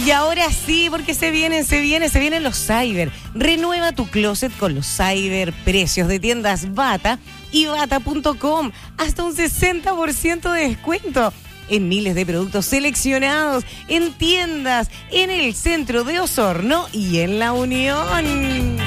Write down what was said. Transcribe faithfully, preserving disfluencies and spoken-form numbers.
Y ahora sí, porque se vienen, se vienen, se vienen los cyber. Renueva tu closet con los cyber precios de tiendas Bata y bata punto com. Hasta un sesenta por ciento de descuento en miles de productos seleccionados, en tiendas, en el centro de Osorno y en La Unión.